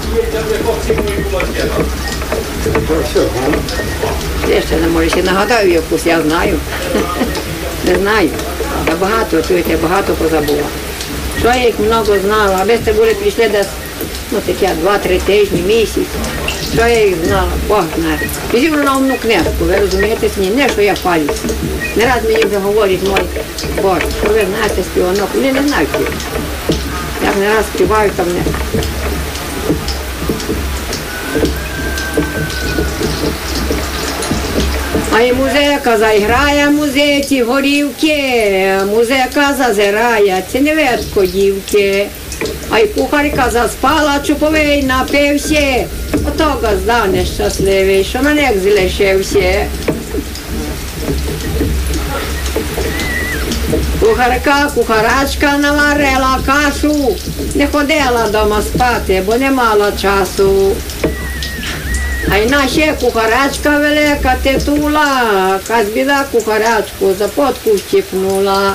Ще не може, ще нагадаю якусь, я знаю. Не знаю. Та багато, чуєте, багато позабула. Що я їх много знала, аби це були прийшли десь, ну таке, 2-3 тижні, місяць. Що я їх знала, Бог знає. Візьму на умну книжку, ви розумієте, не що я палюсь. Не раз мені вже говорять, мой Боже, що ви знаєте співанок, вони не знають його. Як не раз співаю, то мене. А й музика заіграє музиці горівки, музика зазирає, це не ветко дівки. А й кухарка заспала, чуповий напився, ото газда нещасливий, що на них злишився. Кухарачка наварила кашу, не ходила дома спати, бо не мала часу. А й наша кухарачка велика титула, каз біда кухарачку за потку щипнула.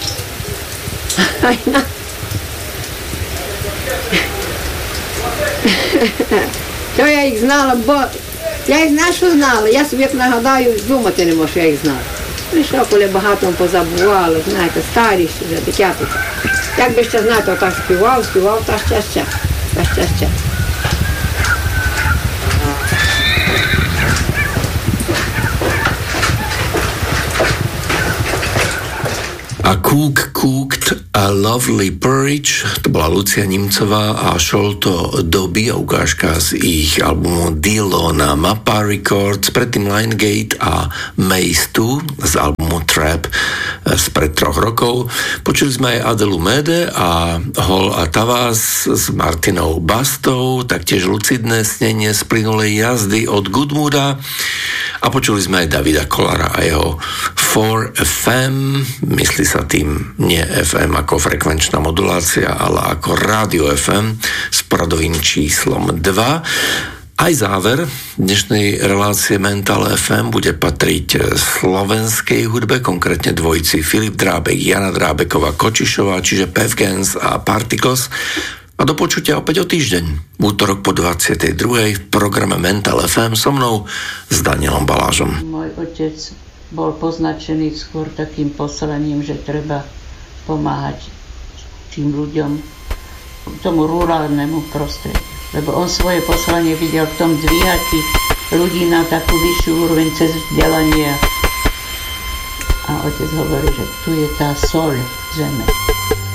Що я їх знала, бо я їх знаю, що знала, я собі як нагадаю, думати не можу, що я їх знала. Ну що, коли багато позабували, знаєте, старі вже, дитятки. Як би ще знати, отак співав, та ще. A Cook cooked a lovely porridge, to bola Lucia Nimcová a šol to doby a ukážka z ich albumu Dillo na Mappa Records, predtým Liongate a Maze 2 z albumu Trap spred 3 rokov. Počuli sme aj Adelu Mede a Hol a Tavas s Martinou Bastou, taktiež lucidné snenie z plynulej jazdy od Goodmooda a počuli sme aj Davida Kollara a jeho 4FM, myslí sa tým nie FM ako frekvenčná modulácia, ale ako rádio FM s poradovým číslom 2. Aj záver dnešnej relácie Mental FM bude patriť slovenskej hudbe, konkrétne dvojici Filip Drábek, Jana Drábeková Kočišová, čiže Pevgens a Partikos. A do počutia opäť o týždeň, v útorok po 22. v programe Mental FM so mnou s Danielom Balážom. Môj otec bol poznačený skôr takým poslaním, že treba pomáhať tým ľuďom, tomu rurálnemu prostrediu. Lebo on svoje poslanie videl v tom dvíhať tých ľudí na takú vyššiu úroveň cez vzdelanie. A otec hovorí, že tu je tá soľ zeme.